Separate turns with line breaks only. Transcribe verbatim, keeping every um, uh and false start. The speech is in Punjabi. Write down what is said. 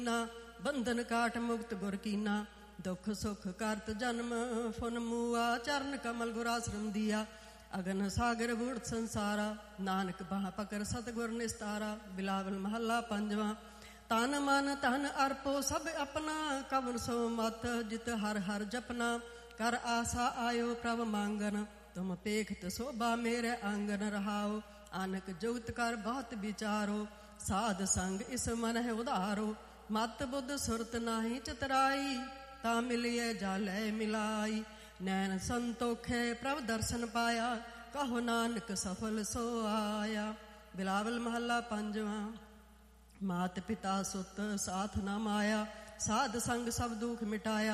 ਬੰਧਨ ਕਾਟ ਮੁਕਤ ਗੁਰ ਕੀਨਾ। ਦੁਖ ਸੁਖ ਕਰਤ ਜਨਮ ਫੁਨ ਮੂਆ। ਚਰਨ ਕਮਲ ਗੁਰ ਆਸ਼ਰਮ ਦੀਆ। ਅਗਨ ਸਾਗਰ ਬੂੜ ਸੰਸਾਰਾ। ਨਾਨਕ ਬਾਹ ਪਕਰ ਸਤਿਗੁਰ ਨਿਸਤਾਰਾ। ਬਿਲਾਵਲ ਮਹੱਲਾ ਪੰਜਵਾਂ। ਤਨ ਮਨ ਧਨ ਅਰਪੋ ਸਭ ਆਪਣਾ। ਕਵਨ ਸੋ ਮਤ ਜਿਤ ਹਰ ਹਰ ਜਪਨਾ। ਕਰ ਆਸਾ ਆਇਓ ਪ੍ਰਭ ਮੰਗਨ। ਤੁਮ ਪੇਖਤ ਸੋਭਾ ਮੇਰੇ ਆਂਗਨ ਰਹਾਓ। ਆਨਕ ਜੁਗਤ ਕਰ ਬਹੁਤ ਵਿਚਾਰੋ। ਸਾਧ ਸੰਗ ਇਸ ਮਨ ਹੈ ਉਧਾਰੋ। ਮਤ ਬੁੱਧ ਸੁਰਤ ਨਾਹੀ ਚਤਰਾਈ। ਤਾਂ ਮਿਲਿਐ ਜਾਲੈ ਮਿਲਾਈ। ਨੈਣ ਸੰਤੋਖੇ ਪ੍ਰਭ ਦਰਸ਼ਨ ਪਾਇਆ। ਕਹੋ ਨਾਨਕ ਸਫਲ ਸੋ ਆਇਆ। ਬਿਲਾਵਲ ਮਹੱਲਾ ਪੰਜਵਾਂ। ਮਾਤ ਪਿਤਾ ਸੁਤ ਸਾਥ ਨਾ ਮਾਇਆ। ਸਾਧ ਸੰਗ ਸਭ ਦੁਖ ਮਿਟਾਇਆ।